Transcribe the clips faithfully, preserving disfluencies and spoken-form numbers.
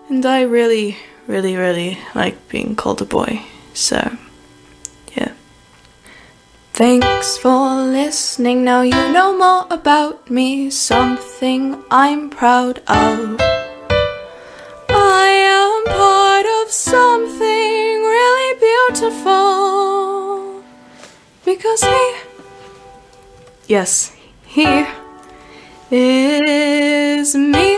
And I really, really, really like being called a boy. So, yeah. Thanks for listening. Now you know more about me. Something I'm proud of. I am part of something really beautiful. Because he, yes, he is me.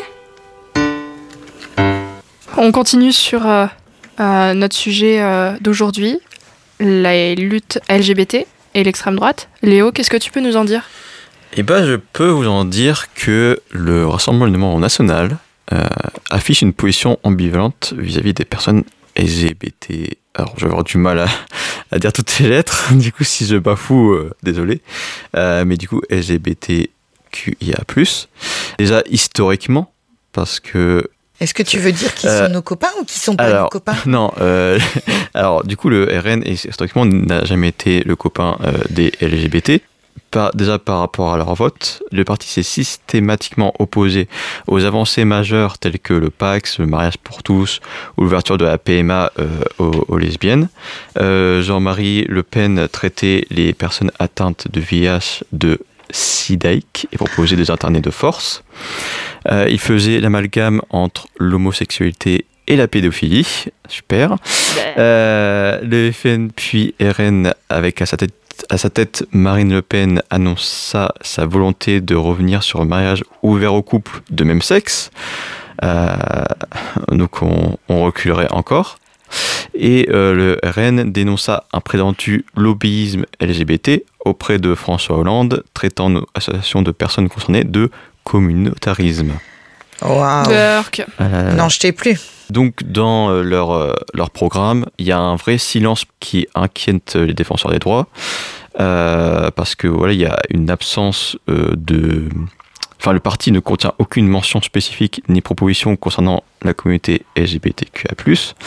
On continue sur euh, euh, notre sujet euh, d'aujourd'hui, la lutte L G B T et l'extrême droite. Léo, qu'est-ce que tu peux nous en dire ? Eh ben, je peux vous en dire que le Rassemblement national euh, affiche une position ambivalente vis-à-vis des personnes L G B T. Alors, je vais avoir du mal à, à dire toutes ces lettres. Du coup, si je bafoue, euh, désolé. Euh, mais du coup, L G B T Q I A plus. Déjà, historiquement, parce que... Est-ce que tu veux dire qu'ils euh, sont nos copains ou qu'ils sont pas alors, nos copains ? Non. Euh, alors, du coup, le R N, historiquement, n'a jamais été le copain euh, des L G B T. Par, déjà par rapport à leur vote, le parti s'est systématiquement opposé aux avancées majeures telles que le Pacs, le mariage pour tous ou l'ouverture de la P M A euh, aux, aux lesbiennes. Euh, Jean-Marie Le Pen traitait les personnes atteintes de V I H de sidaïques et proposait des internés de force. Euh, il faisait l'amalgame entre l'homosexualité et la pédophilie. Super. Euh, le F N puis R N avec à sa tête À sa tête, Marine Le Pen annonça sa volonté de revenir sur le mariage ouvert aux couples de même sexe. Euh, donc on, on reculerait encore. Et euh, le R N dénonça un prétendu lobbyisme L G B T auprès de François Hollande, traitant nos associations de personnes concernées de communautarisme. Waouh. Burk. Euh, Non, je t'ai plus. Donc, dans euh, leur, euh, leur programme, il y a un vrai silence qui inquiète les défenseurs des droits, euh, parce que voilà, il y a une absence euh, de... Enfin, le parti ne contient aucune mention spécifique ni proposition concernant la communauté L G B T Q I A plus.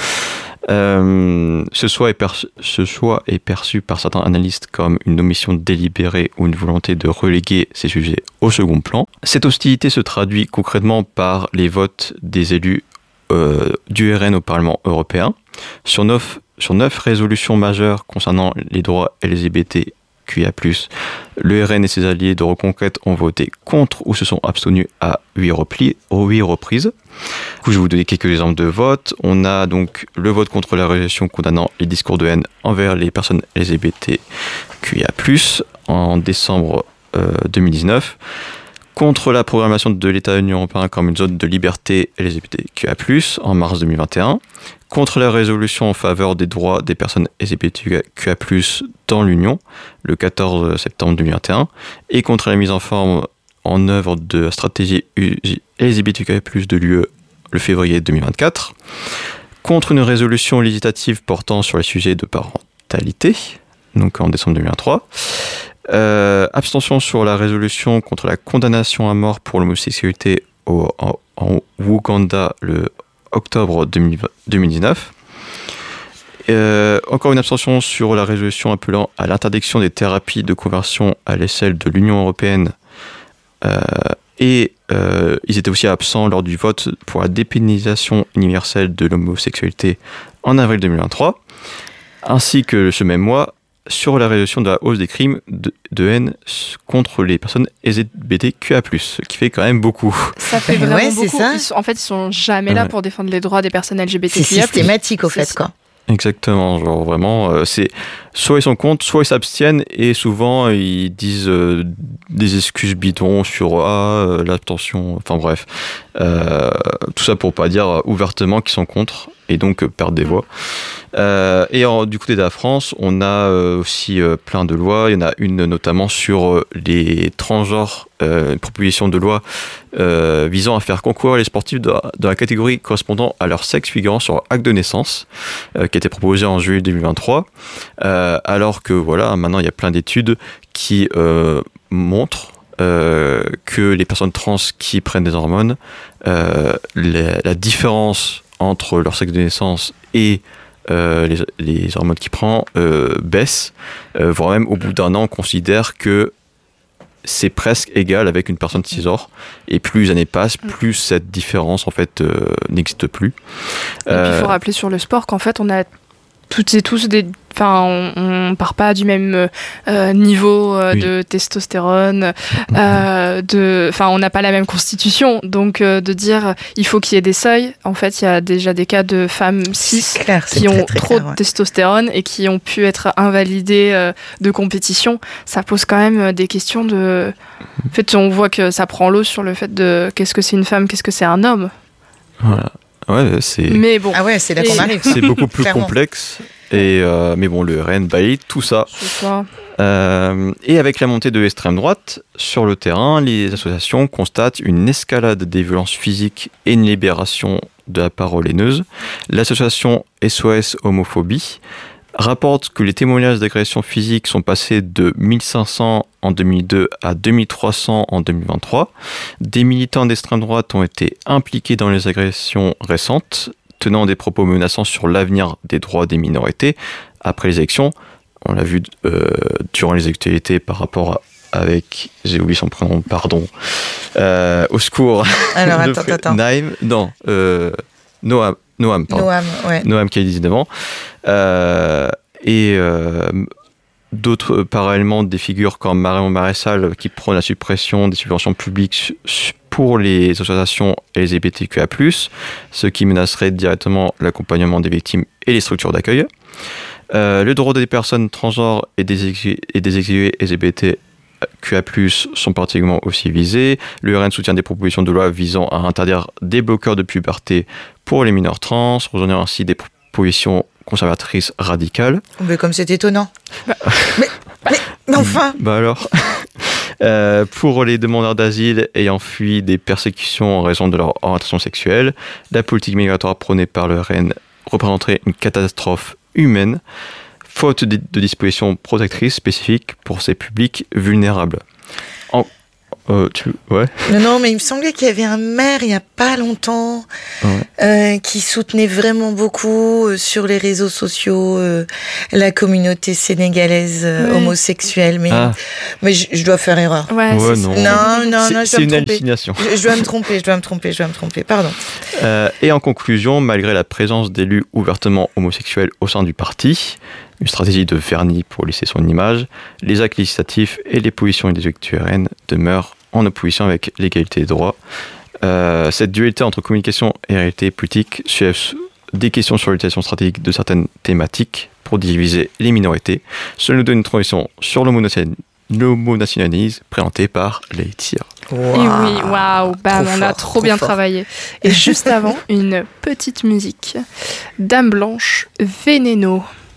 Euh, ce, choix est perçu, ce choix est perçu par certains analystes comme une omission délibérée ou une volonté de reléguer ces sujets au second plan. Cette hostilité se traduit concrètement par les votes des élus euh, du R N au Parlement européen. Sur neuf, sur neuf résolutions majeures concernant les droits L G B T Q I A plus, le R N et ses alliés de Reconquête ont voté contre ou se sont abstenus à huit repli, reprises. Du coup, je vais vous donner quelques exemples de votes. On a donc le vote contre la résolution condamnant les discours de haine envers les personnes L G B T Q I A plus, en décembre euh, deux mille dix-neuf. Contre la programmation de l'État de l'Union européenne comme une zone de liberté L G B T Q I A plus, en mars deux mille vingt et un. Contre la résolution en faveur des droits des personnes L G B T Q I A plus, dans l'Union, le quatorze septembre deux mille vingt et un. Et contre la mise en forme en œuvre de la stratégie L G B T Q I A plus, de l'U E, le février deux mille vingt-quatre. Contre une résolution législative portant sur les sujets de parentalité, donc en décembre deux mille vingt-trois. Euh, abstention sur la résolution contre la condamnation à mort pour l'homosexualité au, en, en Ouganda le octobre deux mille dix-neuf. Euh, encore une abstention sur la résolution appelant à l'interdiction des thérapies de conversion à l'échelle de l'Union européenne. Euh, et euh, ils étaient aussi absents lors du vote pour la dépénalisation universelle de l'homosexualité en avril deux mille vingt-trois, ainsi que ce même mois sur la résolution de la hausse des crimes de, de haine contre les personnes L G B T Q I A plus, ce qui fait quand même beaucoup. Ça fait Ben vraiment ouais, c'est beaucoup. ça. Ils sont, en fait, ils sont jamais là Ouais. pour défendre les droits des personnes L G B T C'est Q I A plus. systématique au C'est fait, quoi. Exactement, genre vraiment, euh, c'est soit ils sont contre, soit ils s'abstiennent, et souvent ils disent euh, des excuses bidons sur ah, euh, l'abstention, enfin bref, euh, tout ça pour pas dire ouvertement qu'ils sont contre et donc euh, perdre des voix. Euh, et en, du côté de la France, on a euh, aussi euh, plein de lois. Il y en a une notamment sur euh, les transgenres, euh, une proposition de loi euh, visant à faire concourir les sportifs de, de la catégorie correspondant à leur sexe figurant sur leur acte de naissance, euh, qui a été proposée en juillet deux mille vingt-trois. Euh, alors que voilà, maintenant il y a plein d'études qui euh, montrent euh, que les personnes trans qui prennent des hormones, euh, les, la différence entre leur sexe de naissance et Euh, les, les hormones qu'ils prennent euh, baissent, euh, voire même au bout d'un an on considère que c'est presque égal avec une personne cisgenre. Et plus les années passent, plus cette différence en fait euh, n'existe plus. Et puis il faut rappeler sur le sport qu'en fait on a toutes et tous des... Enfin, on ne part pas du même euh, niveau euh, oui. de testostérone, euh, de... enfin, on n'a pas la même constitution, donc euh, de dire il faut qu'il y ait des seuils, en fait, il y a déjà des cas de femmes cis clair, qui très, ont très trop clair, ouais. de testostérone et qui ont pu être invalidées euh, de compétition. Ça pose quand même des questions de... En fait, on voit que ça prend l'eau sur le fait de qu'est-ce que c'est une femme, qu'est-ce que c'est un homme. Voilà. Ouais, c'est... Mais bon. Ah ouais, c'est là qu'on arrive. C'est beaucoup plus Clairement. complexe. Et euh, mais bon, le R N balaye tout ça. C'est ça. Euh, et avec la montée de l'extrême droite, sur le terrain, les associations constatent une escalade des violences physiques et une libération de la parole haineuse. L'association S O S Homophobie rapporte que les témoignages d'agressions physiques sont passés de mille cinq cents en deux mille deux à deux mille trois cents en deux mille vingt-trois. Des militants d'extrême droite ont été impliqués dans les agressions récentes, tenant des propos menaçants sur l'avenir des droits des minorités après les élections. On l'a vu euh, durant les actualités par rapport à, avec, j'ai oublié son prénom, pardon, euh, au secours. Alors attends, attends. Naïm, non, euh, Noam, Noam, pardon. Noam, ouais. Noam qui a dix-neuf ans. Euh, et euh, d'autres, euh, parallèlement, des figures comme Marion Maréchal qui prônent la suppression des subventions publiques pour les associations L G B T Q I A plus, ce qui menacerait directement l'accompagnement des victimes et les structures d'accueil. Euh, le droit des personnes transgenres et des exilés, et des exilés L G B T Q I A plus, sont particulièrement aussi visés. Le R N soutient des propositions de loi visant à interdire des bloqueurs de puberté pour les mineurs trans, rejoignant ainsi des propositions conservatrices radicales. Mais comme c'est étonnant. mais, mais, mais enfin Bah alors euh, pour les demandeurs d'asile ayant fui des persécutions en raison de leur orientation sexuelle, la politique migratoire prônée par le R N représenterait une catastrophe humaine, faute de, de dispositions protectrices spécifiques pour ces publics vulnérables. En, euh, tu, ouais. Non, non, mais il me semblait qu'il y avait un maire il n'y a pas longtemps Ouais. euh, qui soutenait vraiment beaucoup euh, sur les réseaux sociaux euh, la communauté sénégalaise euh, Oui. homosexuelle. Mais, Ah. mais je, je dois faire erreur. Ouais, Ouais, c'est non. ça. Non, non, C'est, non, je c'est dois une me tromper. hallucination. Je, je dois me tromper, je dois me tromper, je dois me tromper, pardon. Euh, et en conclusion, malgré la présence d'élus ouvertement homosexuels au sein du parti, une stratégie de vernis pour lisser son image, les actes législatifs et les positions des électeurs du R N demeurent en opposition avec l'égalité des droits. Euh, cette dualité entre communication et réalité politique soulève des questions sur l'utilisation stratégique de certaines thématiques pour diviser les minorités. Cela nous donne une transition sur l'homonationalisme l'homonationalisme présenté par Laetitia. Wow. Et oui, waouh, bam, Trop on a fort, trop trop bien fort. travaillé. Et juste avant, une petite musique. Dame Blanche, Veneno.